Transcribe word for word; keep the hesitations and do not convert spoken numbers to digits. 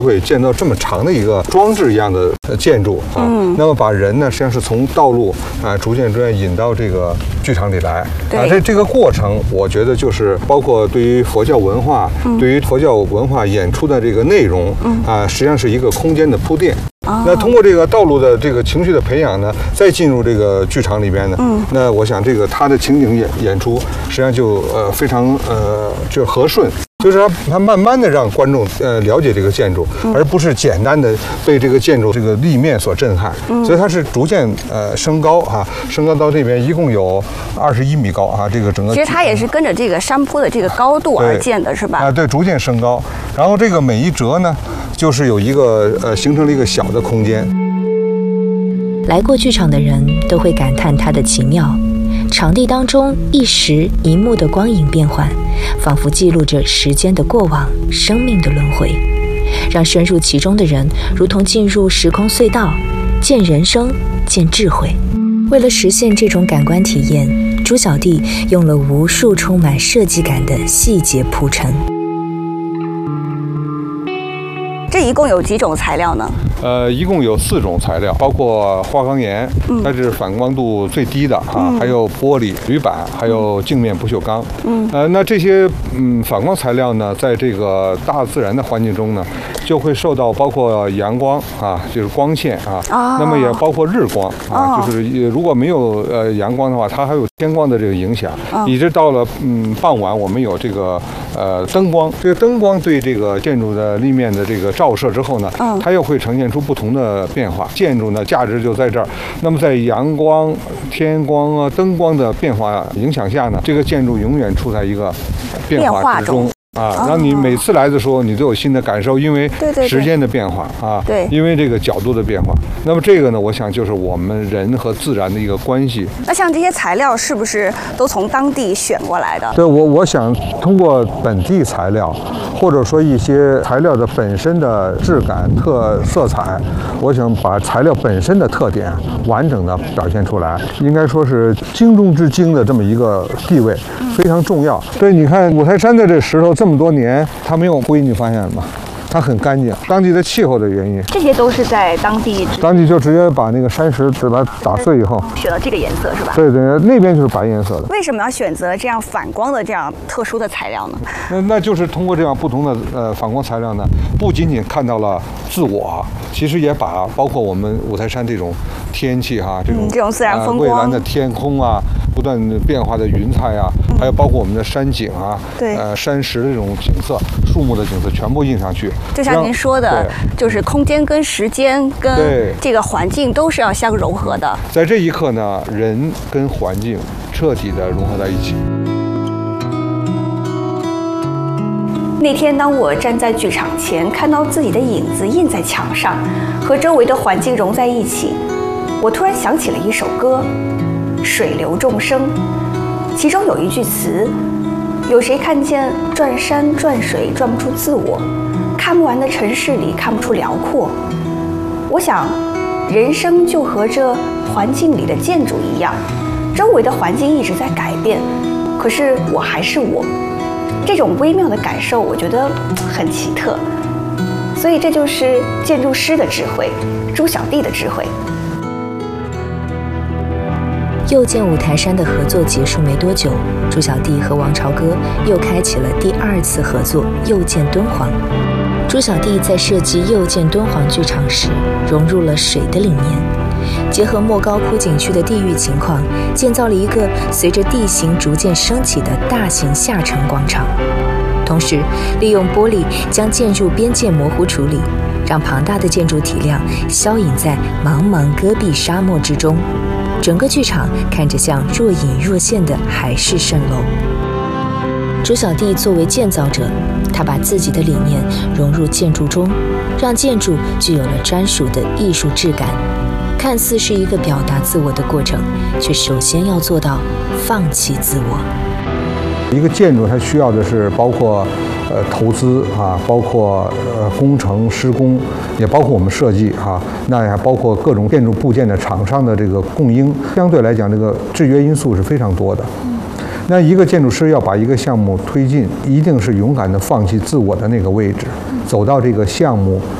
会建造这么长的一个装置一样的建筑啊，嗯、那么把人呢，实际上是从道路啊逐渐逐渐引到这个剧场里来啊。这这个过程，我觉得就是包括对于佛教文化，嗯、对于佛教文化演出的这个内容，嗯、啊，实际上是一个空间的铺垫。那通过这个道路的这个情绪的培养呢，再进入这个剧场里边呢，嗯，那我想这个他的情景演演出，实际上就呃非常呃就和顺。就是他，他慢慢的让观众呃了解这个建筑，嗯、而不是简单的被这个建筑这个立面所震撼。嗯、所以它是逐渐呃升高啊，升高到这边一共有二十一米高啊，这个整个。 其实它也是跟着这个山坡的这个高度而建的，是吧？ 啊，对，逐渐升高。然后这个每一折呢，就是有一个呃形成了一个小的空间。 来过剧场的人都会感叹它的奇妙。场地当中一时一幕的光影变换，仿佛记录着时间的过往，生命的轮回，让深入其中的人如同进入时空隧道，见人生，见智慧。为了实现这种感官体验，朱小弟用了无数充满设计感的细节铺陈。 这一共有几种材料呢？ 呃，一共有四种材料，包括花岗岩，嗯、它是反光度最低的啊，嗯、还有玻璃、铝板，还有镜面不锈钢。嗯，呃，那这些嗯反光材料呢，在这个大自然的环境中呢，就会受到包括阳光啊，就是光线啊，哦、那么也包括日光啊，哦、就是如果没有呃阳光的话，它还有天光的这个影响，哦、一直到了嗯傍晚，我们有这个呃灯光，这个灯光对这个建筑的立面的这个照射之后呢，哦、它又会呈现出不同的变化。建筑呢，价值就在这儿。那么在阳光、天光啊、灯光的变化影响下呢，这个建筑永远处在一个变化之中。啊，让你每次来的时候，你都有新的感受，因为时间的变化啊， 对， 因为这个角度的变化。那么这个呢，我想就是我们人和自然的一个关系。 那像这些材料是不是都从当地选过来的？ 对，我我想通过本地材料，或者说一些材料的本身的质感、特色彩，我想把材料本身的特点完整的表现出来，应该说是精中之精的这么一个地位，非常重要。对，你看五台山的这石头。这么多年，它没有灰，你发现了吗？它很干净，当地的气候的原因。 这些都是在当地， 当地就直接把那个山石把它打碎以后， 选了这个颜色是吧？ 对对，那边就是白颜色的。 为什么要选择这样反光的这样特殊的材料呢？ 那那就是通过这样不同的呃反光材料呢，不仅仅看到了自我，其实也把包括我们五台山这种天气哈，这种、 嗯、这种自然风光、 呃、蔚蓝的天空啊。不断变化的云彩啊，还有包括我们的山景啊， 对， 呃，山石的这种景色、树木的景色，全部印上去。 就像您说的，就是空间跟时间跟这个环境都是要相融合的。 在这一刻呢，人跟环境彻底的融合在一起。 那天，当我站在剧场前，看到自己的影子印在墙上，和周围的环境融在一起，我突然想起了一首歌。水流众生，其中有一句词：有谁看见转山转水转不出自我，看不完的城市里看不出辽阔。我想，人生就和这环境里的建筑一样，周围的环境一直在改变，可是我还是我。这种微妙的感受，我觉得很奇特。所以这就是建筑师的智慧，朱小弟的智慧。 又见五台山的合作结束没多久，朱小弟和王朝歌又开启了第二次合作，又见敦煌。朱小弟在设计又见敦煌剧场时，融入了水的理念，结合莫高窟景区的地域情况，建造了一个随着地形逐渐升起的大型下沉广场。同时，利用玻璃将建筑边界模糊处理，让庞大的建筑体量消隐在茫茫戈壁沙漠之中。整个剧场看着像若隐若现的海市蜃楼。朱小弟作为建造者，他把自己的理念融入建筑中，让建筑具有了专属的艺术质感。看似是一个表达自我的过程，却首先要做到放弃自我。 一个建筑它需要的是包括呃投资啊，包括呃工程施工，也包括我们设计啊，那也还包括各种建筑部件的厂商的这个供应。相对来讲，这个制约因素是非常多的。 那一个建筑师要把一个项目推进，一定是勇敢地放弃自我的那个位置，走到这个项目